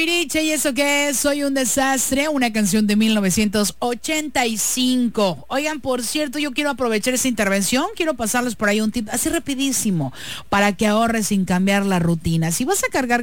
Timbiriche, ¿y eso qué es? Soy un desastre, una canción de 1985. Oigan, por cierto, yo quiero aprovechar esta intervención, quiero pasarles por ahí un tip así rapidísimo para que ahorres sin cambiar la rutina. Si vas a cargar